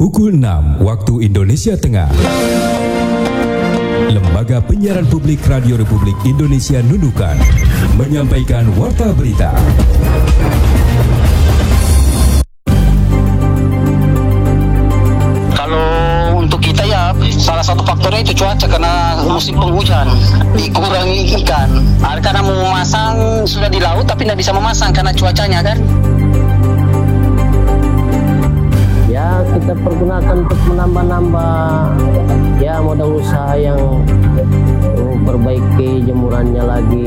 Pukul 6 waktu Indonesia Tengah. Lembaga Penyiaran Publik Radio Republik Indonesia Nunukan menyampaikan warta berita. Kalau untuk kita ya salah satu faktornya itu cuaca, karena musim penghujan dikurangi ikan. Karena mau memasang sudah di laut tapi tidak bisa memasang karena cuacanya kan. Ya, kita pergunakan untuk menambah-nambah ya modal usaha yang perbaiki jemurannya lagi.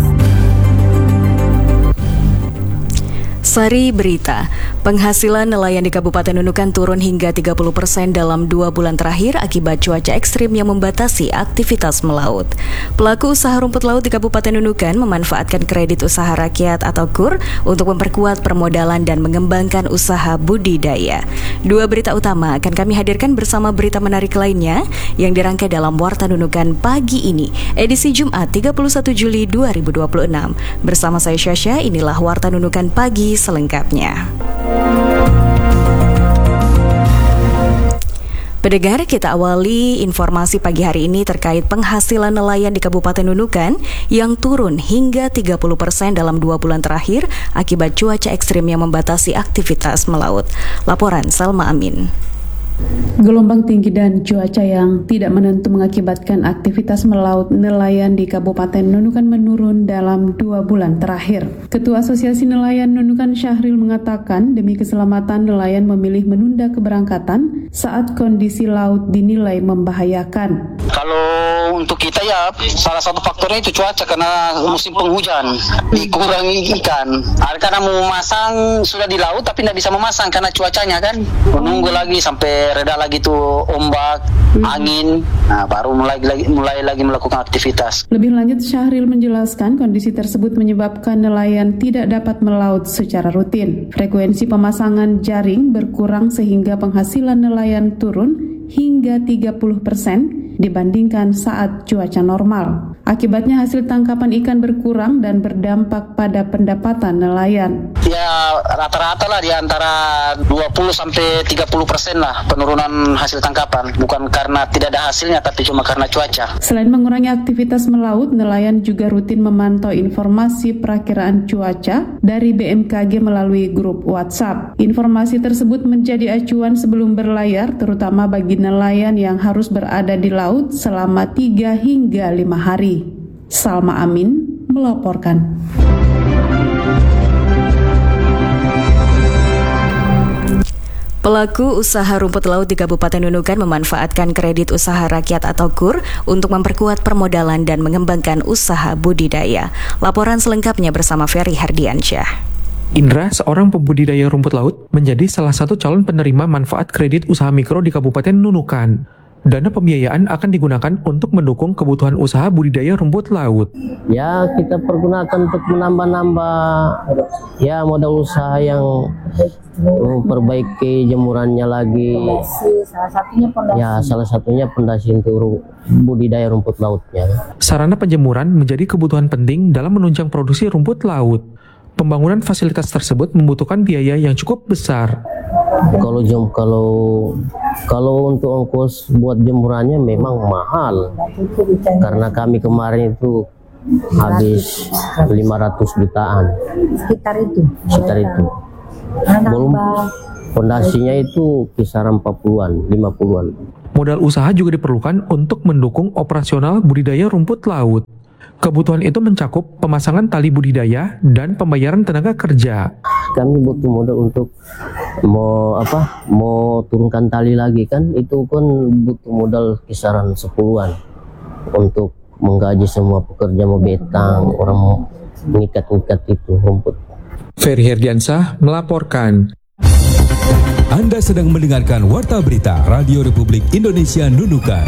Sari berita, penghasilan nelayan di Kabupaten Nunukan turun hingga 30% dalam 2 bulan terakhir akibat cuaca ekstrim yang membatasi aktivitas melaut. Pelaku usaha rumput laut di Kabupaten Nunukan memanfaatkan kredit usaha rakyat atau KUR untuk memperkuat permodalan dan mengembangkan usaha budidaya. 2 berita utama akan kami hadirkan bersama berita menarik lainnya yang dirangkai dalam Warta Nunukan pagi ini, edisi Jumat 31 Juli 2026. Bersama saya Syasha, inilah Warta Nunukan pagi selengkapnya. Pendengar, kita awali informasi pagi hari ini terkait penghasilan nelayan di Kabupaten Nunukan yang turun hingga 30% dalam 2 bulan terakhir akibat cuaca ekstrim yang membatasi aktivitas melaut. Laporan Salma Amin. Gelombang tinggi dan cuaca yang tidak menentu mengakibatkan aktivitas melaut nelayan di Kabupaten Nunukan menurun dalam 2 bulan terakhir. Ketua Asosiasi Nelayan Nunukan Syahril mengatakan demi keselamatan nelayan memilih menunda keberangkatan saat kondisi laut dinilai membahayakan. Kalau untuk kita ya salah satu faktornya itu cuaca, karena musim penghujan dikurangi ikan. Karena mau memasang sudah di laut tapi tidak bisa memasang karena cuacanya kan. Menunggu lagi sampai reda lagi tuh ombak, angin, baru mulai lagi melakukan aktivitas. Lebih lanjut, Syahril menjelaskan kondisi tersebut menyebabkan nelayan tidak dapat melaut secara rutin. Frekuensi pemasangan jaring berkurang sehingga penghasilan nelayan turun hingga 30% dibandingkan saat cuaca normal. Akibatnya hasil tangkapan ikan berkurang dan berdampak pada pendapatan nelayan. Ya rata-rata lah di antara 20-30% lah penurunan hasil tangkapan. Bukan karena tidak ada hasilnya, tapi cuma karena cuaca. Selain mengurangi aktivitas melaut, nelayan juga rutin memantau informasi perakiraan cuaca dari BMKG melalui grup WhatsApp. Informasi tersebut menjadi acuan sebelum berlayar, terutama bagi nelayan yang harus berada di laut selama 3 hingga 5 hari. Salma Amin melaporkan. Pelaku usaha rumput laut di Kabupaten Nunukan memanfaatkan kredit usaha rakyat atau KUR untuk memperkuat permodalan dan mengembangkan usaha budidaya. Laporan selengkapnya bersama Ferry Hardiansyah. Indra, seorang pembudidaya rumput laut, menjadi salah satu calon penerima manfaat kredit usaha mikro di Kabupaten Nunukan. Dana pembiayaan akan digunakan untuk mendukung kebutuhan usaha budidaya rumput laut. Ya, kita pergunakan untuk menambah-nambah ya modal usaha yang perbaiki jemurannya lagi. Salah satunya pondasi untuk budidaya rumput lautnya. Sarana penjemuran menjadi kebutuhan penting dalam menunjang produksi rumput laut. Pembangunan fasilitas tersebut membutuhkan biaya yang cukup besar. Kalau untuk ongkos buat jemurannya memang mahal, karena kami kemarin itu habis 500 jutaan. Sekitar itu. Belum fondasinya itu kisaran 40-an, 50-an. Modal usaha juga diperlukan untuk mendukung operasional budidaya rumput laut. Kebutuhan itu mencakup pemasangan tali budidaya dan pembayaran tenaga kerja. Kami butuh modal untuk mau turunkan tali lagi kan, itu kan butuh modal kisaran 10-an untuk menggaji semua pekerja, mau betang, orang mau mengikat-ikat itu rumput. Ferry Herdiansyah melaporkan. Anda sedang mendengarkan Warta Berita Radio Republik Indonesia Nunukan.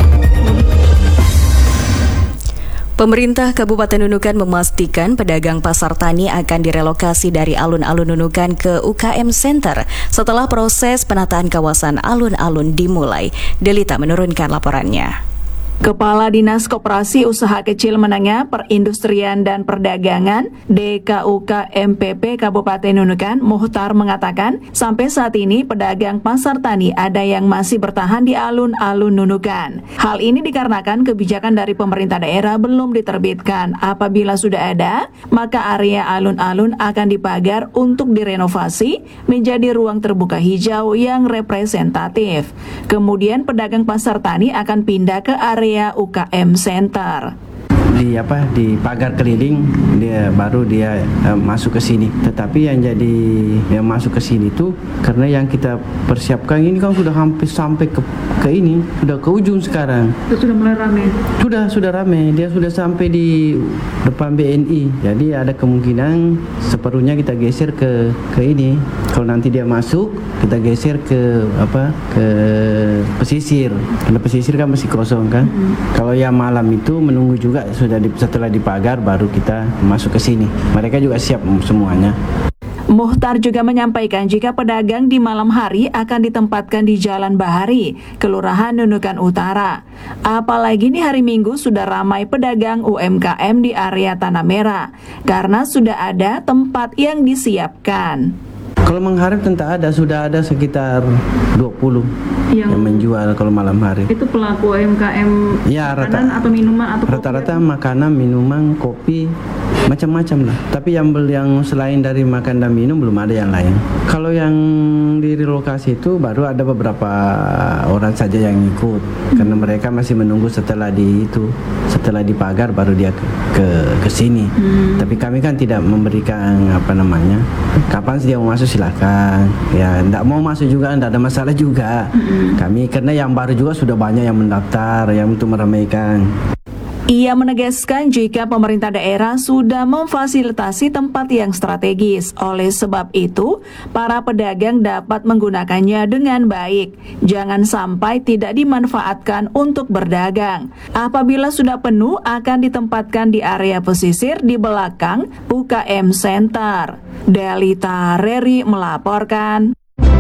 Pemerintah Kabupaten Nunukan memastikan pedagang pasar tani akan direlokasi dari alun-alun Nunukan ke UKM Center setelah proses penataan kawasan alun-alun dimulai. Delita menurunkan laporannya. Kepala Dinas Koperasi Usaha Kecil Menengah Perindustrian dan Perdagangan DKUK MPP Kabupaten Nunukan, Muhtar mengatakan, sampai saat ini pedagang pasar tani ada yang masih bertahan di alun-alun Nunukan. Hal ini dikarenakan kebijakan dari pemerintah daerah belum diterbitkan. Apabila sudah ada, maka area alun-alun akan dipagar untuk direnovasi menjadi ruang terbuka hijau yang representatif. Kemudian pedagang pasar tani akan pindah ke area UKM Center. Di pagar keliling baru dia masuk ke sini. Tetapi yang masuk ke sini tuh karena yang kita persiapkan ini kan sudah hampir sampai ke ini, sudah ke ujung sekarang. Sudah mulai ramai. Sudah ramai. Dia sudah sampai di depan BNI. Jadi ada kemungkinan separuhnya kita geser ke ini. Kalau nanti dia masuk, kita geser ke pesisir. Karena pesisir kan masih kosong kan. Kalau yang malam itu menunggu juga setelah dipagar baru kita masuk ke sini. Mereka juga siap semuanya. Muhtar juga menyampaikan jika pedagang di malam hari akan ditempatkan di Jalan Bahari, Kelurahan Nunukan Utara. Apalagi di hari Minggu sudah ramai pedagang UMKM di area Tanah Merah karena sudah ada tempat yang disiapkan. Kalau mengharap tentu sudah ada sekitar 20 yang menjual kalau malam hari. Itu pelaku UMKM makanan atau minuman atau rata-rata makanan, minuman, kopi, macam-macam lah. Tapi yang selain dari makan dan minum belum ada yang lain. Kalau yang di relokasi itu baru ada beberapa orang saja yang ikut karena mereka masih menunggu setelah dipagar baru dia ke sini. Tapi kami kan tidak memberikan kapan dia mau masuk silakan. Ya, enggak mau masuk juga enggak ada masalah juga. Kami karena yang baru juga sudah banyak yang mendaftar yang untuk meramaikan. Ia menegaskan jika pemerintah daerah sudah memfasilitasi tempat yang strategis. Oleh sebab itu, para pedagang dapat menggunakannya dengan baik. Jangan sampai tidak dimanfaatkan untuk berdagang. Apabila sudah penuh, akan ditempatkan di area pesisir di belakang UKM Center. Delita Reri melaporkan.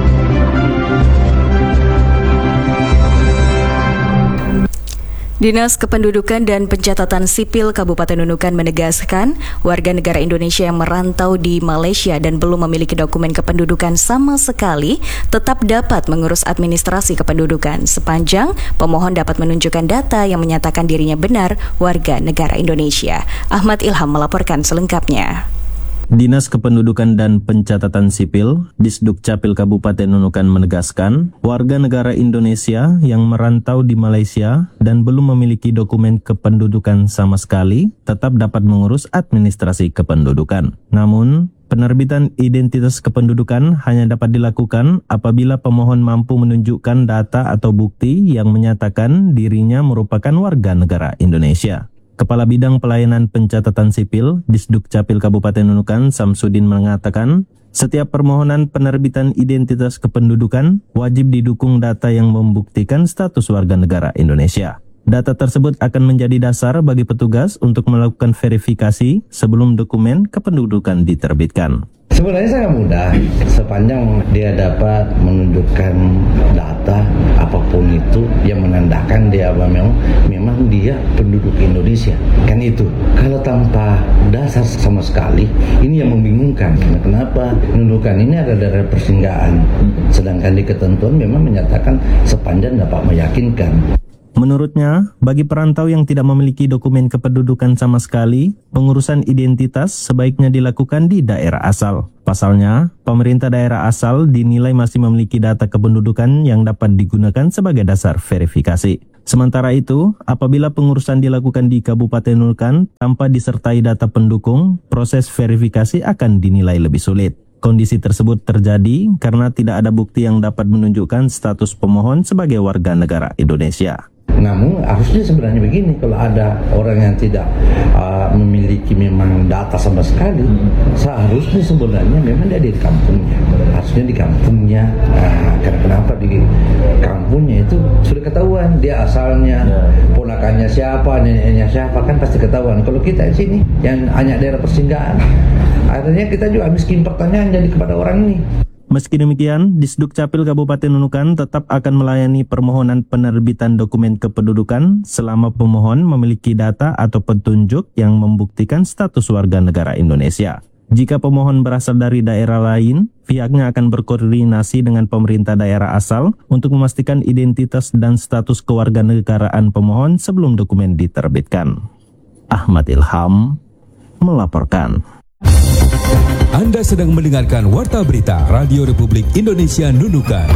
Dinas Kependudukan dan Pencatatan Sipil Kabupaten Nunukan menegaskan warga negara Indonesia yang merantau di Malaysia dan belum memiliki dokumen kependudukan sama sekali tetap dapat mengurus administrasi kependudukan sepanjang pemohon dapat menunjukkan data yang menyatakan dirinya benar warga negara Indonesia. Ahmad Ilham melaporkan selengkapnya. Dinas Kependudukan dan Pencatatan Sipil, Disdukcapil Kabupaten Nunukan menegaskan, warga negara Indonesia yang merantau di Malaysia dan belum memiliki dokumen kependudukan sama sekali tetap dapat mengurus administrasi kependudukan. Namun, penerbitan identitas kependudukan hanya dapat dilakukan apabila pemohon mampu menunjukkan data atau bukti yang menyatakan dirinya merupakan warga negara Indonesia. Kepala Bidang Pelayanan Pencatatan Sipil, Disdukcapil Kabupaten Nunukan, Samsudin mengatakan, setiap permohonan penerbitan identitas kependudukan wajib didukung data yang membuktikan status warga negara Indonesia. Data tersebut akan menjadi dasar bagi petugas untuk melakukan verifikasi sebelum dokumen kependudukan diterbitkan. Sebenarnya sangat mudah, sepanjang dia dapat menunjukkan data apapun itu yang menandakan dia memang dia penduduk Indonesia. Kan itu. Kalau tanpa dasar sama sekali, ini yang membingungkan. Kenapa pendudukan ini ada daerah persinggahan, sedangkan di ketentuan memang menyatakan sepanjang dapat meyakinkan. Menurutnya, bagi perantau yang tidak memiliki dokumen kependudukan sama sekali, pengurusan identitas sebaiknya dilakukan di daerah asal. Pasalnya, pemerintah daerah asal dinilai masih memiliki data kependudukan yang dapat digunakan sebagai dasar verifikasi. Sementara itu, apabila pengurusan dilakukan di Kabupaten Nunukan tanpa disertai data pendukung, proses verifikasi akan dinilai lebih sulit. Kondisi tersebut terjadi karena tidak ada bukti yang dapat menunjukkan status pemohon sebagai warga negara Indonesia. Namun harusnya sebenarnya begini, kalau ada orang yang tidak memiliki memang data sama sekali, seharusnya sebenarnya memang dia di kampungnya. Harusnya di kampungnya. Karena kenapa di kampungnya itu sudah ketahuan dia asalnya, ponakannya siapa, neneknya siapa, kan pasti ketahuan. Kalau kita di sini yang hanya daerah persinggahan, akhirnya kita juga miskin pertanyaan jadi kepada orang ini. Meski demikian, Disduk Capil Kabupaten Nunukan tetap akan melayani permohonan penerbitan dokumen kependudukan selama pemohon memiliki data atau petunjuk yang membuktikan status warga negara Indonesia. Jika pemohon berasal dari daerah lain, pihaknya akan berkoordinasi dengan pemerintah daerah asal untuk memastikan identitas dan status kewarganegaraan pemohon sebelum dokumen diterbitkan. Ahmad Ilham melaporkan. Anda sedang mendengarkan Warta Berita Radio Republik Indonesia Nunukan.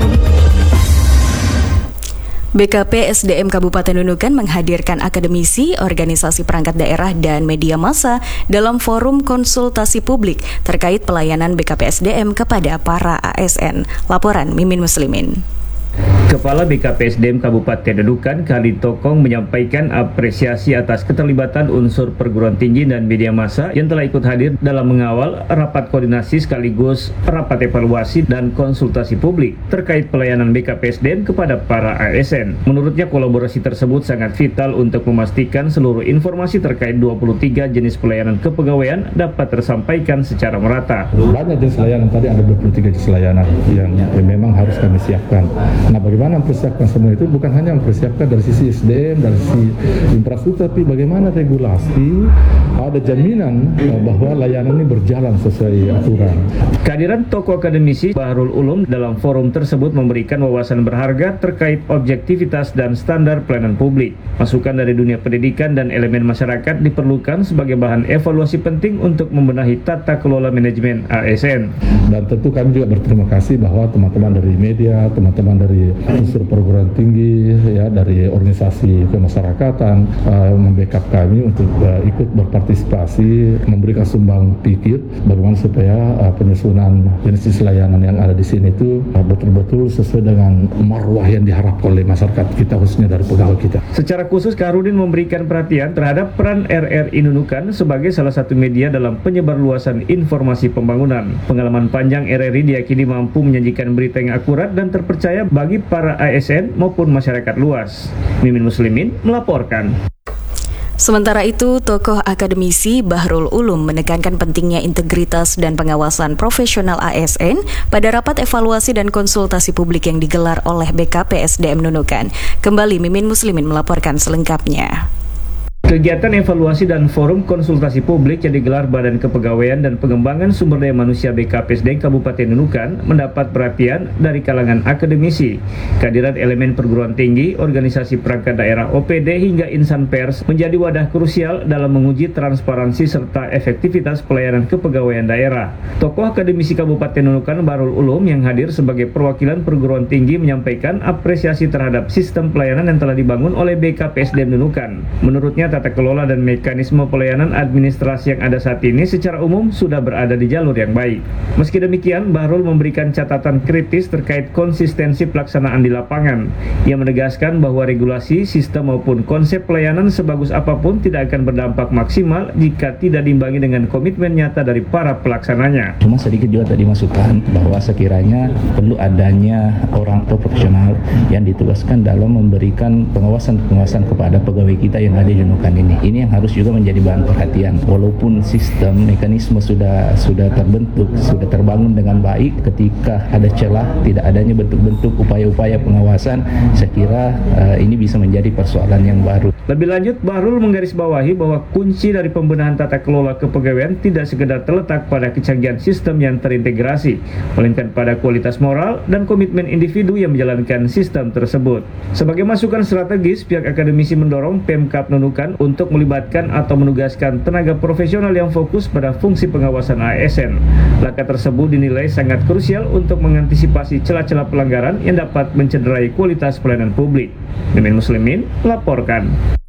BKP SDM Kabupaten Nunukan menghadirkan akademisi, organisasi perangkat daerah, dan media massa dalam forum konsultasi publik terkait pelayanan BKP SDM kepada para ASN. Laporan Mimin Muslimin. Kepala BKP SDM Kabupaten Nunukan, Khalid Tokong, menyampaikan apresiasi atas keterlibatan unsur perguruan tinggi dan media massa yang telah ikut hadir dalam mengawal rapat koordinasi sekaligus rapat evaluasi dan konsultasi publik terkait pelayanan BKP SDM kepada para ASN. Menurutnya, kolaborasi tersebut sangat vital untuk memastikan seluruh informasi terkait 23 jenis pelayanan kepegawaian dapat tersampaikan secara merata. Banyak jenis layanan, tadi ada 23 jenis layanan yang memang harus kami siapkan. Nah, bagaimana mempersiapkan semua itu? Bukan hanya mempersiapkan dari sisi SDM, dari sisi infrastruktur, tapi bagaimana regulasi, ada jaminan bahwa layanan ini berjalan sesuai aturan. Kehadiran tokoh akademisi Bahrul Ulum dalam forum tersebut memberikan wawasan berharga terkait objektivitas dan standar pelayanan publik. Masukan dari dunia pendidikan dan elemen masyarakat diperlukan sebagai bahan evaluasi penting untuk membenahi tata kelola manajemen ASN. Dan tentu kami juga berterima kasih bahwa teman-teman dari media, teman-teman dari unsur perguruan tinggi, ya, dari organisasi kemasyarakatan membackup kami untuk ikut berpartisipasi, memberikan sumbang pikir bagaimana supaya penyusunan jenis layanan yang ada di sini itu betul-betul sesuai dengan marwah yang diharapkan oleh masyarakat kita, khususnya dari pegawai kita. Secara khusus, Kaharudin memberikan perhatian terhadap peran RRI Nunukan sebagai salah satu media dalam penyebarluasan informasi pembangunan. Pengalaman panjang RRI diyakini mampu menyajikan berita yang akurat dan terpercaya bagi para ASN maupun masyarakat luas. Mimin Muslimin melaporkan. Sementara itu, tokoh akademisi Bahrul Ulum menekankan pentingnya integritas dan pengawasan profesional ASN pada rapat evaluasi dan konsultasi publik yang digelar oleh BKP SDM Nunukan. Kembali Mimin Muslimin melaporkan selengkapnya. Kegiatan evaluasi dan forum konsultasi publik yang digelar Badan Kepegawaian dan Pengembangan Sumber Daya Manusia BKP SDM Kabupaten Nunukan mendapat perhatian dari kalangan akademisi. Kehadiran elemen perguruan tinggi, organisasi perangkat daerah OPD hingga insan pers menjadi wadah krusial dalam menguji transparansi serta efektivitas pelayanan kepegawaian daerah. Tokoh akademisi Kabupaten Nunukan Bahrul Ulum yang hadir sebagai perwakilan perguruan tinggi menyampaikan apresiasi terhadap sistem pelayanan yang telah dibangun oleh BKP SDM Nunukan. Menurutnya, tata kelola dan mekanisme pelayanan administrasi yang ada saat ini secara umum sudah berada di jalur yang baik. Meski demikian, Bahrul memberikan catatan kritis terkait konsistensi pelaksanaan di lapangan. Ia menegaskan bahwa regulasi, sistem maupun konsep pelayanan sebagus apapun tidak akan berdampak maksimal jika tidak diimbangi dengan komitmen nyata dari para pelaksananya. Cuma sedikit juga tadi masukan bahwa sekiranya perlu adanya orang atau profesional yang ditugaskan dalam memberikan pengawasan kepada pegawai kita yang ada di Nunukan ini. Ini yang harus juga menjadi bahan perhatian. Walaupun sistem mekanisme sudah terbentuk, sudah terbangun dengan baik, ketika ada celah, tidak adanya bentuk-bentuk upaya-upaya pengawasan, saya kira ini bisa menjadi persoalan yang baru. Lebih lanjut, Bahrul menggarisbawahi bahwa kunci dari pembenahan tata kelola kepegawaian tidak sekedar terletak pada kecanggihan sistem yang terintegrasi, melainkan pada kualitas moral dan komitmen individu yang menjalankan sistem tersebut. Sebagai masukan strategis, pihak akademisi mendorong Pemkab Nunukan untuk melibatkan atau menugaskan tenaga profesional yang fokus pada fungsi pengawasan ASN. Langkah tersebut dinilai sangat krusial untuk mengantisipasi celah-celah pelanggaran yang dapat mencederai kualitas pelayanan publik. Mimin Muslimin melaporkan.